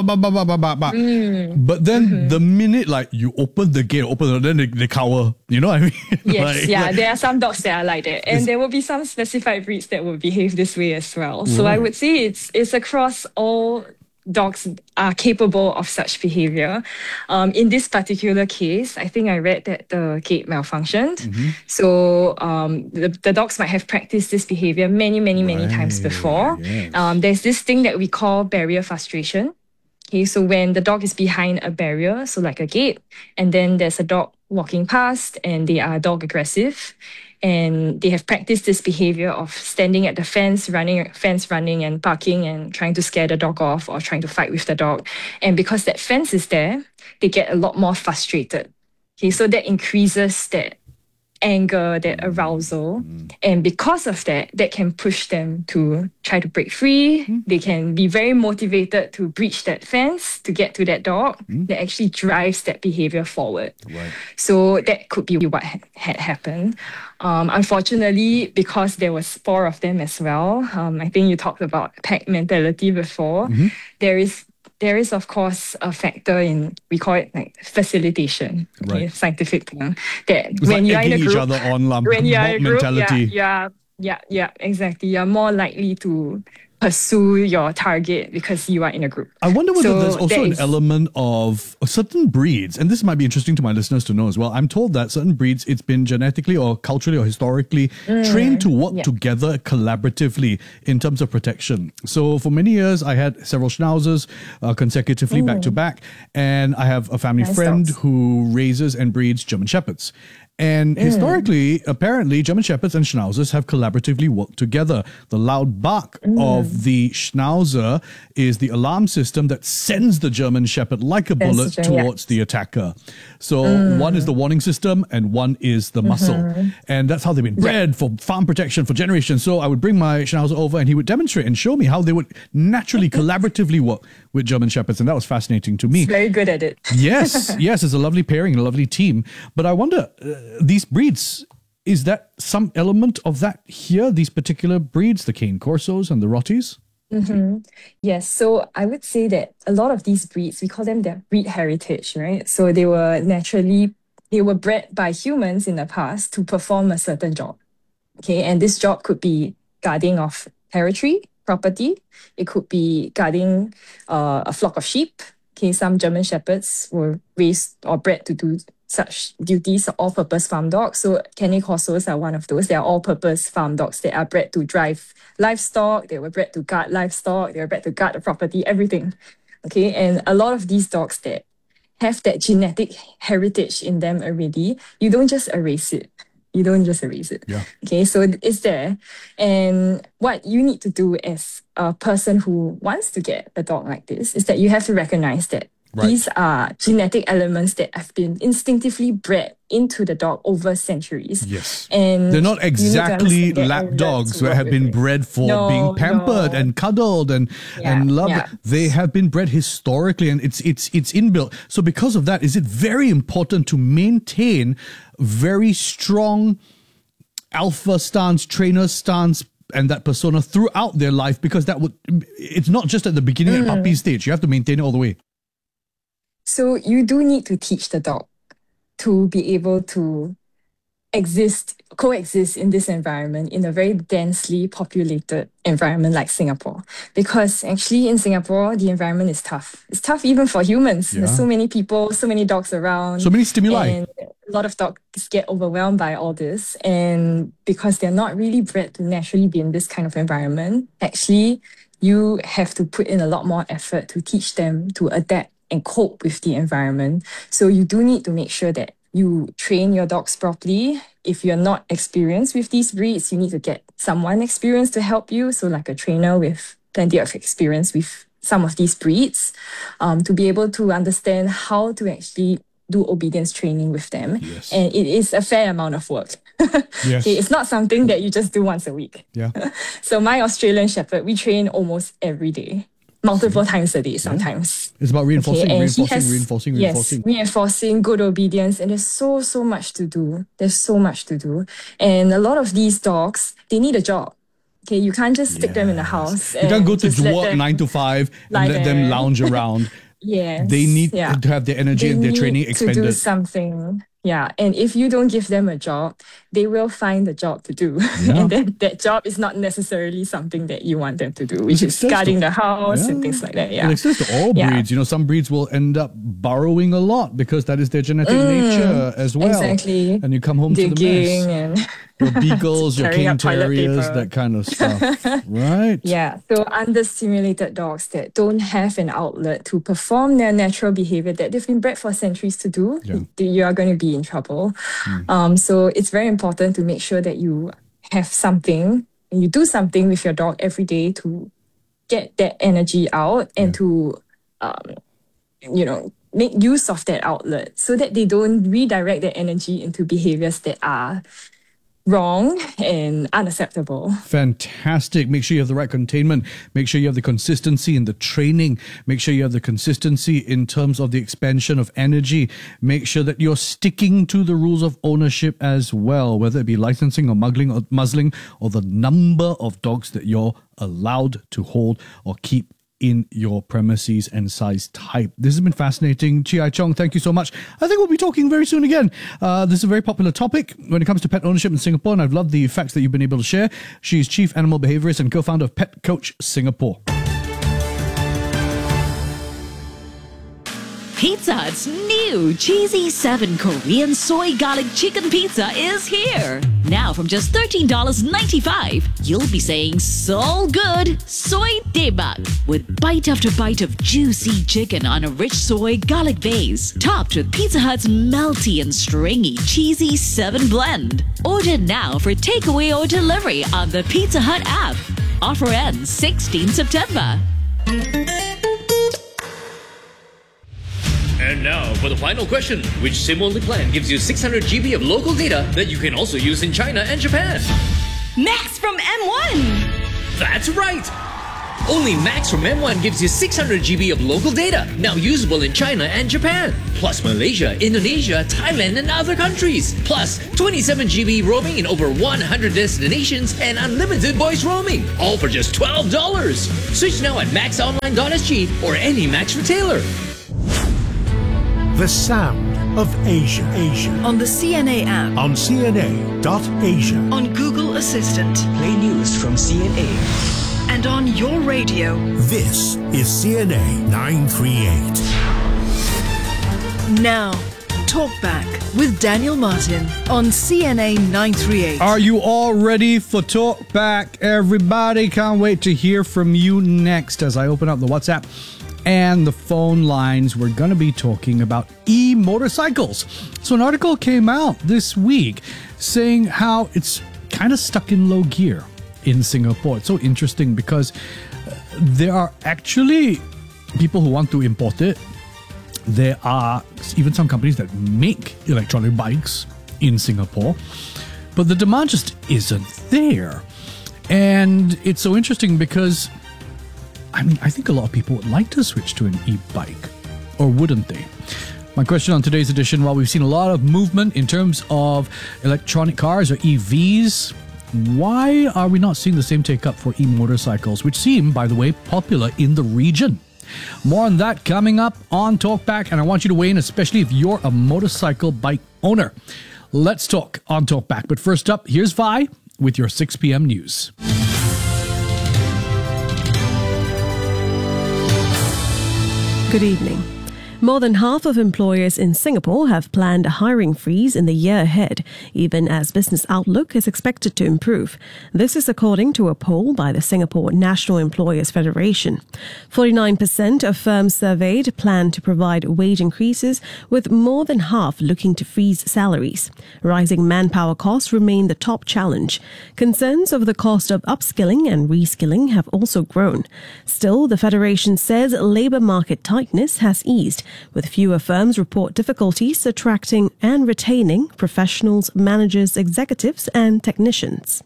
bark. But then the minute you open the gate, then they cower. You know what I mean? Yes, there are some dogs that are like that. And there will be some specified breeds that will behave this way as well. So I would say it's across all dogs are capable of such behavior. In this particular case, I think I read that the gate malfunctioned. So the dogs might have practiced this behavior many times before. Yes. There's this thing that we call barrier frustration. Okay, so when the dog is behind a barrier, so like a gate, and then there's a dog walking past and they are dog aggressive, and they have practiced this behavior of standing at the fence running and barking and trying to scare the dog off or trying to fight with the dog. And because that fence is there, they get a lot more frustrated. Okay, so that increases that anger, that arousal. And because of that, that can push them to try to break free. They can be very motivated to breach that fence, to get to that dog. That actually drives that behavior forward. Right. So that could be what had happened. Unfortunately, because there was 4 of them as well, I think you talked about pack mentality before, there is, of course, a factor in, we call it facilitation, scientific term. That it's when you're in a group, each other on when you're in a group, mentality. Exactly. You're more likely to pursue your target because you are in a group. I wonder whether there's also an element of certain breeds, and this might be interesting to my listeners to know as well. I'm told that certain breeds, it's been genetically or culturally or historically trained to work together collaboratively in terms of protection. So for many years, I had several schnauzers consecutively back to back, and I have a family friend who raises and breeds German Shepherds. And historically, apparently, German Shepherds and Schnauzers have collaboratively worked together. The loud bark of the Schnauzer is the alarm system that sends the German Shepherd like a bullet towards the attacker. So one is the warning system and one is the muscle. And that's how they've been bred for farm protection for generations. So I would bring my Schnauzer over and he would demonstrate and show me how they would naturally collaboratively work with German Shepherds. And that was fascinating to me. He's very good at it. Yes, it's a lovely pairing, a lovely team. But I wonder, these breeds, is that some element of that here, these particular breeds, the Cane Corsos and the Rotties? Yes, so I would say that a lot of these breeds, we call them their breed heritage, right? So they were bred by humans in the past to perform a certain job. Okay, and this job could be guarding of territory, property. It could be guarding a flock of sheep. Okay, some German Shepherds were raised or bred to do such duties, all-purpose farm dogs. So Cane Corsos are one of those. They are all-purpose farm dogs that are bred to drive livestock. They were bred to guard livestock. They were bred to guard the property, everything. Okay, and a lot of these dogs that have that genetic heritage in them already, you don't just erase it. Yeah. Okay, so it's there. And what you need to do as a person who wants to get a dog like this is that you have to recognize that these are genetic elements that have been instinctively bred into the dog over centuries. Yes. And they're not exactly lap dogs that have been bred for being pampered and cuddled and loved. Yeah. They have been bred historically and it's inbuilt. So because of that, is it very important to maintain very strong alpha stance, trainer stance, and that persona throughout their life? Because it's not just at the beginning at puppy stage. You have to maintain it all the way. So you do need to teach the dog to be able to coexist in this environment, in a very densely populated environment like Singapore. Because actually in Singapore, the environment is tough. It's tough even for humans. Yeah. There's so many people, so many dogs around. So many stimuli. And a lot of dogs get overwhelmed by all this. And because they're not really bred to naturally be in this kind of environment, actually you have to put in a lot more effort to teach them to adapt and cope with the environment. So you do need to make sure that you train your dogs properly. If you're not experienced with these breeds, you need to get someone experienced to help you. So like a trainer with plenty of experience with some of these breeds, to be able to understand how to actually do obedience training with them. Yes. And it is a fair amount of work. Yes. Okay, it's not something that you just do once a week. Yeah. So my Australian Shepherd, we train almost every day. Multiple times a day sometimes. It's about reinforcing, reinforcing, reinforcing good obedience. And there's so much to do. And a lot of these dogs, they need a job. Okay, you can't just stick them in the house. You can't go to work 9 to 5 and let them lounge around. Yes. They need to have their energy and their training expended. To do something. Yeah, and if you don't give them a job, they will find a job to do. Yeah. And then that job is not necessarily something that you want them to do, which is guarding the house and things like that. Yeah. It extends to all breeds. You know, some breeds will end up burrowing a lot because that is their genetic nature as well. Exactly. And you come home to the mess. And your beagles, your cane terriers, that kind of stuff. Right? Yeah. So understimulated dogs that don't have an outlet to perform their natural behavior that they've been bred for centuries to do, you are going to be in trouble. So it's very important to make sure that you have something and you do something with your dog every day to get that energy out and to, make use of that outlet so that they don't redirect their energy into behaviors that are wrong and unacceptable. Fantastic. Make sure you have the right containment. Make sure you have the consistency in the training. Make sure you have the consistency in terms of the expansion of energy. Make sure that you're sticking to the rules of ownership as well, whether it be licensing or muzzling or the number of dogs that you're allowed to hold or keep in your premises and size type. This has been fascinating. Chi Chong, thank you so much. I think we'll be talking very soon again. This is a very popular topic when it comes to pet ownership in Singapore, and I've loved the facts that you've been able to share. She's Chief Animal Behaviorist and co-founder of Pet Coach Singapore. Pizza Hut's new Cheesy 7 Korean Soy Garlic Chicken Pizza is here. Now from just $13.95, you'll be saying so good, soy daebak, with bite after bite of juicy chicken on a rich soy garlic base, topped with Pizza Hut's melty and stringy Cheesy 7 blend. Order now for takeaway or delivery on the Pizza Hut app. Offer ends 16 September. And now for the final question. Which SIM-only plan gives you 600 GB of local data that you can also use in China and Japan? Max from M1! That's right! Only Max from M1 gives you 600 GB of local data, now usable in China and Japan. Plus Malaysia, Indonesia, Thailand and other countries. Plus 27 GB roaming in over 100 destinations and unlimited voice roaming. All for just $12. Switch now at maxonline.sg or any Max retailer. The sound of Asia. On the CNA app. On CNA.Asia. On Google Assistant. Play news from CNA. And on your radio. This is CNA 938. Now, Talkback with Daniel Martin on CNA 938. Are you all ready for Talkback, everybody? Can't wait to hear from you next as I open up the WhatsApp and the phone lines. We're going to be talking about e-motorcycles. So an article came out this week saying how it's kind of stuck in low gear in Singapore. It's so interesting because there are actually people who want to import it. There are even some companies that make electronic bikes in Singapore, but the demand just isn't there. And it's so interesting because I think a lot of people would like to switch to an e-bike, or wouldn't they? My question on today's edition, while we've seen a lot of movement in terms of electronic cars or EVs, why are we not seeing the same take-up for e-motorcycles, which seem, by the way, popular in the region? More on that coming up on Talkback, and I want you to weigh in, especially if you're a motorcycle bike owner. Let's talk on Talkback. But first up, here's Vi with your 6 p.m. news. Good evening. More than half of employers in Singapore have planned a hiring freeze in the year ahead, even as business outlook is expected to improve. This is according to a poll by the Singapore National Employers Federation. 49% of firms surveyed plan to provide wage increases, with more than half looking to freeze salaries. Rising manpower costs remain the top challenge. Concerns over the cost of upskilling and reskilling have also grown. Still, the Federation says labour market tightness has eased, with fewer firms report difficulties attracting and retaining professionals, managers, executives and technicians.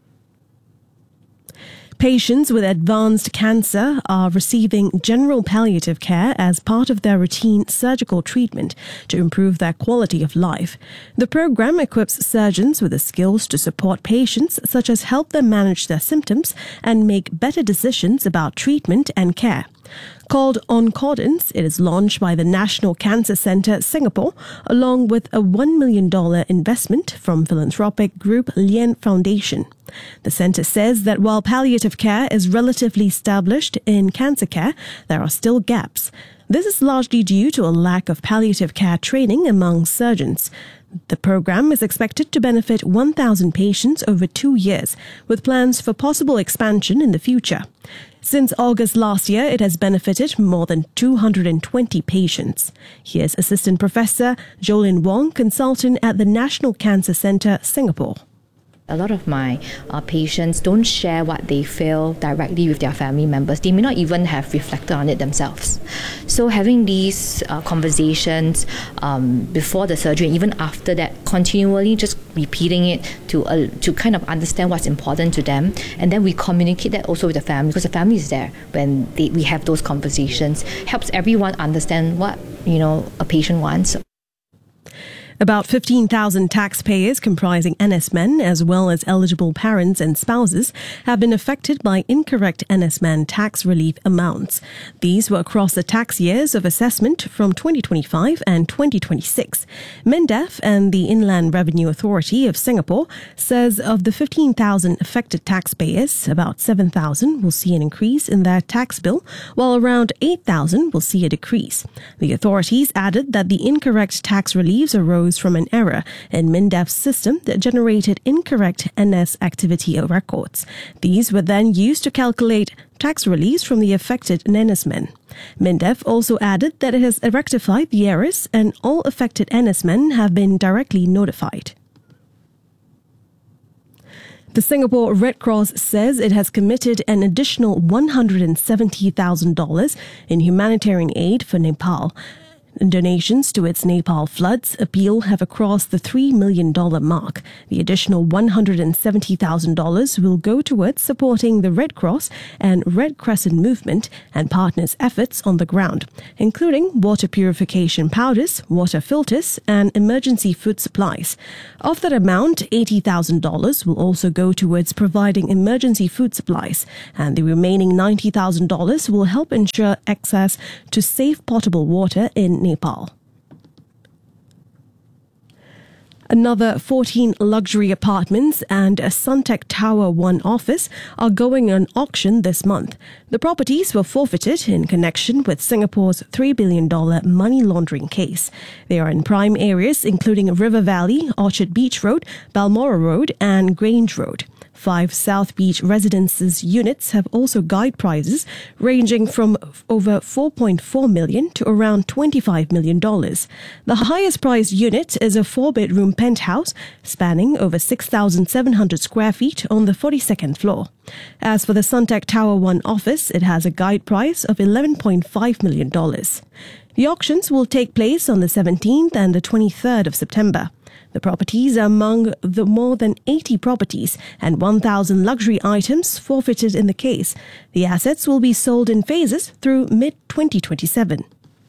Patients with advanced cancer are receiving general palliative care as part of their routine surgical treatment to improve their quality of life. The program equips surgeons with the skills to support patients, such as help them manage their symptoms and make better decisions about treatment and care. Called Oncordance, it is launched by the National Cancer Centre Singapore, along with a $1 million investment from philanthropic group Lien Foundation. The centre says that while palliative care is relatively established in cancer care, there are still gaps. This is largely due to a lack of palliative care training among surgeons. The program is expected to benefit 1,000 patients over 2 years, with plans for possible expansion in the future. Since August last year, it has benefited more than 220 patients. Here's Assistant Professor Jolyn Wong, consultant at the National Cancer Centre, Singapore. A lot of my patients don't share what they feel directly with their family members. They may not even have reflected on it themselves. So having these conversations before the surgery, even after that, continually just repeating it to kind of understand what's important to them, and then we communicate that also with the family, because the family is there when we have those conversations. Helps everyone understand what a patient wants. About 15,000 taxpayers comprising NSmen as well as eligible parents and spouses have been affected by incorrect NSmen tax relief amounts. These were across the tax years of assessment from 2025 and 2026. MINDEF and the Inland Revenue Authority of Singapore says of the 15,000 affected taxpayers, about 7,000 will see an increase in their tax bill, while around 8,000 will see a decrease. The authorities added that the incorrect tax reliefs arose from an error in MINDEF's system that generated incorrect NS activity records. These were then used to calculate tax reliefs from the affected NSmen. MINDEF also added that it has rectified the errors and all affected NSmen have been directly notified. The Singapore Red Cross says it has committed an additional $170,000 in humanitarian aid for Nepal. Donations to its Nepal floods appeal have crossed the $3 million mark. The additional $170,000 will go towards supporting the Red Cross and Red Crescent movement and partners' efforts on the ground, including water purification powders, water filters, and emergency food supplies. Of that amount, $80,000 will also go towards providing emergency food supplies, and the remaining $90,000 will help ensure access to safe potable water in Nepal. Another 14 luxury apartments and a Suntec Tower 1 office are going on auction this month. The properties were forfeited in connection with Singapore's $3 billion money laundering case. They are in prime areas including River Valley, Orchard Beach Road, Balmoral Road and Grange Road. 5 South Beach Residences units have also guide prices ranging from over $4.4 million to around $25 million. The highest priced unit is a 4-bedroom penthouse spanning over 6,700 square feet on the 42nd floor. As for the Suntec Tower 1 office, it has a guide price of $11.5 million. The auctions will take place on the 17th and the 23rd of September. The properties are among the more than 80 properties and 1,000 luxury items forfeited in the case. The assets will be sold in phases through mid-2027.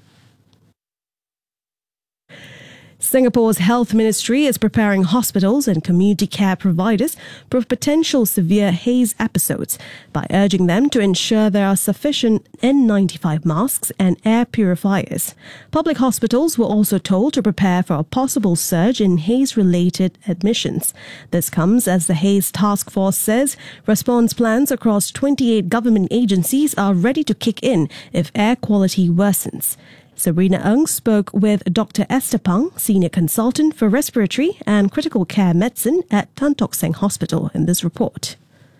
Singapore's Health Ministry is preparing hospitals and community care providers for potential severe haze episodes by urging them to ensure there are sufficient N95 masks and air purifiers. Public hospitals were also told to prepare for a possible surge in haze-related admissions. This comes as the Haze Task Force says response plans across 28 government agencies are ready to kick in if air quality worsens. Sabrina Ng spoke with Dr. Esther Pang, Senior Consultant for Respiratory and Critical Care Medicine at Tan Tock Seng Hospital in this report.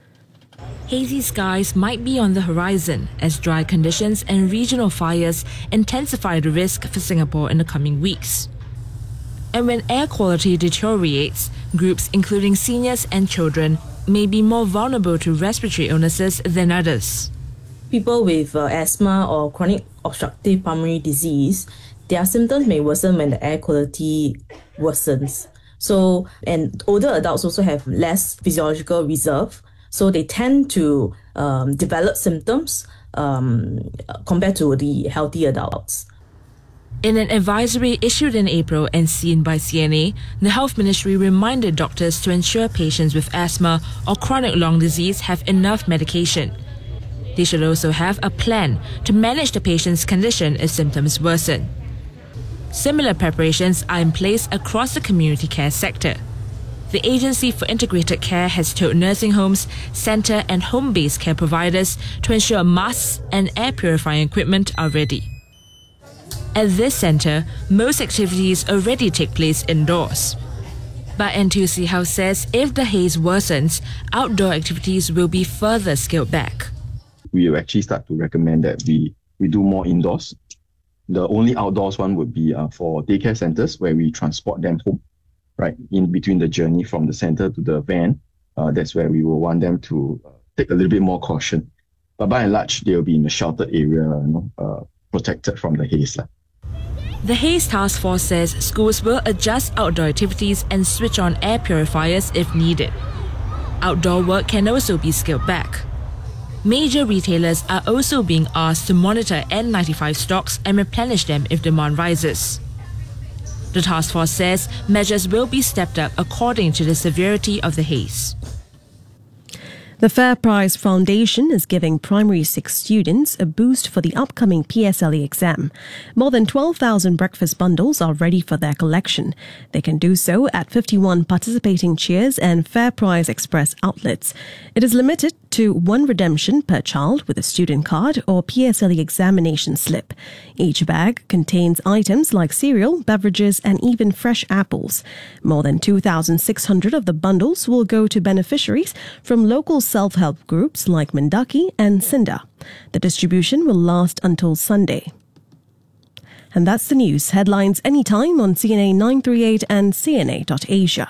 Hazy skies might be on the horizon as dry conditions and regional fires intensify the risk for Singapore in the coming weeks. And when air quality deteriorates, groups including seniors and children may be more vulnerable to respiratory illnesses than others. People with asthma or chronic obstructive pulmonary disease, their symptoms may worsen when the air quality worsens. So, and older adults also have less physiological reserve, so they tend to develop symptoms compared to the healthy adults. In an advisory issued in April and seen by CNA, the Health Ministry reminded doctors to ensure patients with asthma or chronic lung disease have enough medication. They should also have a plan to manage the patient's condition if symptoms worsen. Similar preparations are in place across the community care sector. The Agency for Integrated Care has told nursing homes, centre and home-based care providers to ensure masks and air purifying equipment are ready. At this centre, most activities already take place indoors. But NTUC House says if the haze worsens, outdoor activities will be further scaled back. We will actually start to recommend that we do more indoors. The only outdoors one would be for daycare centers where we transport them home, right, in between the journey from the center to the van. That's where we will want them to take a little bit more caution. But by and large, they will be in a sheltered area, protected from the haze. The Haze Task Force says schools will adjust outdoor activities and switch on air purifiers if needed. Outdoor work can also be scaled back. Major retailers are also being asked to monitor N95 stocks and replenish them if demand rises. The task force says measures will be stepped up according to the severity of the haze. The Fair Price Foundation is giving Primary 6 students a boost for the upcoming PSLE exam. More than 12,000 breakfast bundles are ready for their collection. They can do so at 51 participating Cheers and Fair Price Express outlets. It is limited to one redemption per child with a student card or PSLE examination slip. Each bag contains items like cereal, beverages and even fresh apples. More than 2,600 of the bundles will go to beneficiaries from local self-help groups like Mendaki and Sinda. The distribution will last until Sunday. And that's the news. Headlines anytime on CNA 938 and CNA.Asia.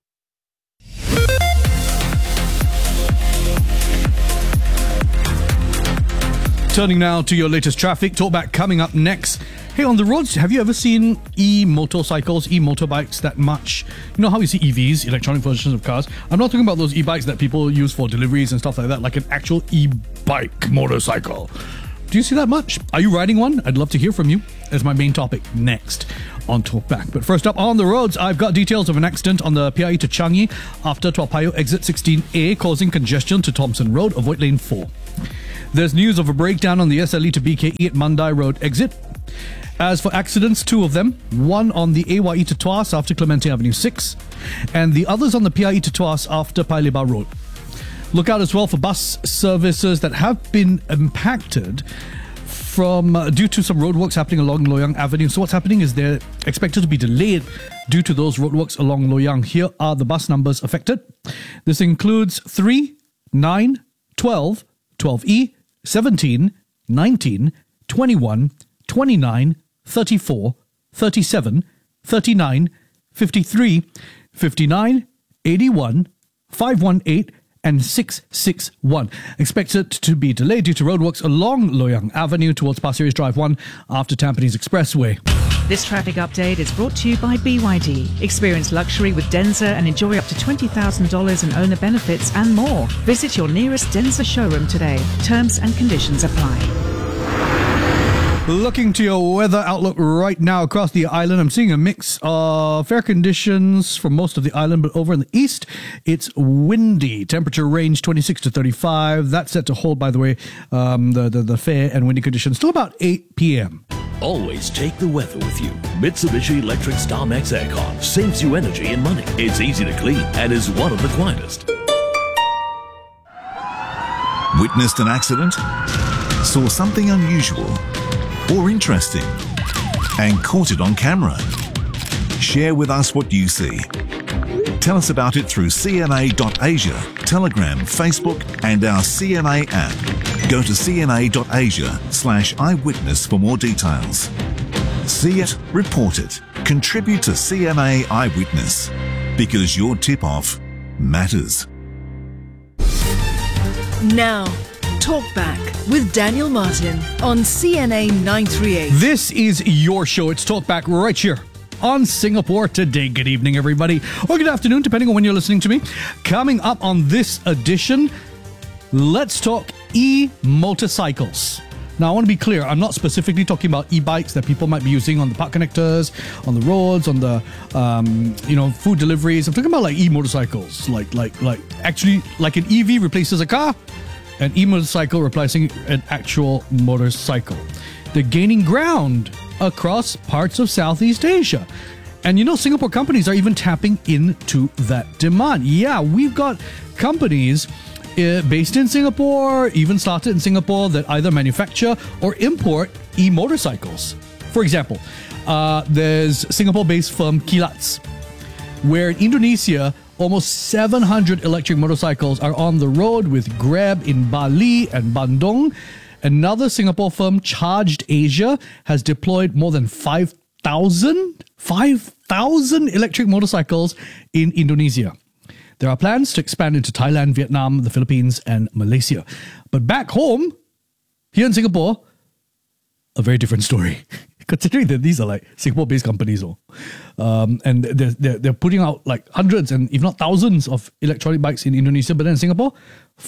Turning now to your latest traffic. Talkback coming up next. Hey, on the roads, have you ever seen e-motorcycles, e-motorbikes that much? You know how we see EVs, electronic versions of cars? I'm not talking about those e-bikes that people use for deliveries and stuff like that, like an actual e-bike motorcycle. Do you see that much? Are you riding one? I'd love to hear from you as my main topic next on Talkback. But first up on the roads, I've got details of an accident on the PIE to Changi after Toa Payoh exit 16A causing congestion to Thompson Road, avoid lane 4. There's news of a breakdown on the SLE to BKE at Mandai Road exit. As for accidents, 2 of them, one on the AYE to Tuas after Clementi Avenue 6, and the others on the PIE to Tuas after Paya Lebar Road. Look out as well for bus services that have been impacted due to some roadworks happening along Loyang Avenue. So what's happening is they're expected to be delayed due to those roadworks along Loyang. Here are the bus numbers affected. This includes 3, 9, 12, 12E, 17, 19, 21, 29, 34, 37, 39, 53, 59, 81, 518 and 661. Expected to be delayed due to roadworks along Loyang Avenue towards Pasir Ris Drive 1 after Tampines Expressway. This traffic update is brought to you by BYD. Experience luxury with Denza and enjoy up to $20,000 in owner benefits and more. Visit your nearest Denza showroom today. Terms and conditions apply. Looking to your weather outlook right now across the island, I'm seeing a mix of fair conditions for most of the island, but over in the east, it's windy. Temperature range 26 to 35. That's set to hold, by the way, the fair and windy conditions till about 8 p.m. Always take the weather with you. Mitsubishi Electric StarMax Aircon saves you energy and money. It's easy to clean and is one of the quietest. Witnessed an accident? Saw something unusual or interesting and caught it on camera? Share with us what you see. Tell us about it through CNA.Asia, Telegram, Facebook and our CNA app. Go to cna.asia/eyewitness for more details. See it, report it, contribute to CNA Eyewitness, because your tip-off matters. Now, Talkback with Daniel Martin on CNA 938. This is your show. It's Talkback right here on Singapore Today. Good evening, everybody, or good afternoon, depending on when you're listening to me. Coming up on this edition, let's talk e-motorcycles. Now, I want to be clear. I'm not specifically talking about e-bikes that people might be using on the park connectors, on the roads, on the food deliveries. I'm talking about like e-motorcycles, like actually like an EV replaces a car, an e-motorcycle replacing an actual motorcycle. They're gaining ground across parts of Southeast Asia. And Singapore companies are even tapping into that demand. Yeah, we've got companies based in Singapore, even started in Singapore, that either manufacture or import e-motorcycles. For example, there's Singapore-based firm Kilats, where in Indonesia, almost 700 electric motorcycles are on the road with Grab in Bali and Bandung. Another Singapore firm, Charged Asia, has deployed more than 5,000 electric motorcycles in Indonesia. There are plans to expand into Thailand, Vietnam, the Philippines, and Malaysia. But back home, here in Singapore, a very different story. Considering that these are like Singapore-based companies, and they're putting out like hundreds and if not thousands of electronic bikes in Indonesia, but then in Singapore,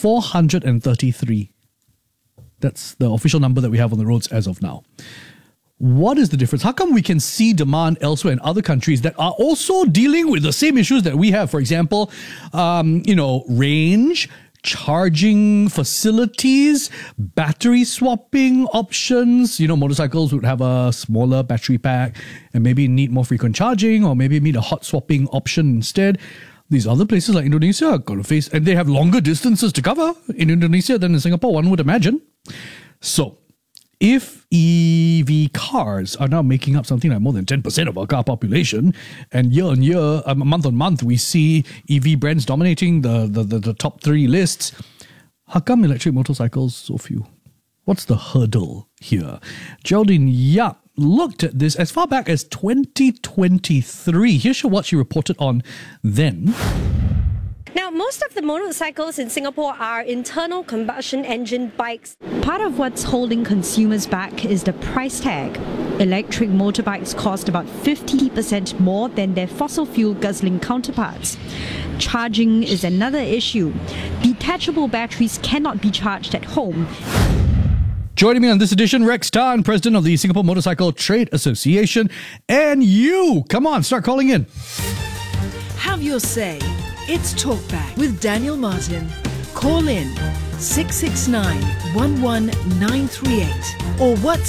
433. That's the official number that we have on the roads as of now. What is the difference? How come we can see demand elsewhere in other countries that are also dealing with the same issues that we have? For example, range, charging facilities, battery swapping options. Motorcycles would have a smaller battery pack and maybe need more frequent charging, or maybe need a hot swapping option instead. These other places like Indonesia are going to face, and they have longer distances to cover in Indonesia than in Singapore, one would imagine. So, if EV cars are now making up something like more than 10% of our car population, and year on year, month on month, we see EV brands dominating the top 3 lists, how come electric motorcycles so few? What's the hurdle here? Geraldine Yap looked at this as far back as 2023. Here's what she reported on then. Now, most of the motorcycles in Singapore are internal combustion engine bikes. Part of what's holding consumers back is the price tag. Electric motorbikes cost about 50% more than their fossil fuel guzzling counterparts. Charging is another issue. Detachable batteries cannot be charged at home. Joining me on this edition, Rex Tan, president of the Singapore Motorcycle Trade Association. And you, come on, start calling in. Have your say. It's Talkback with Daniel Martin. Call in 669 11938 or WhatsApp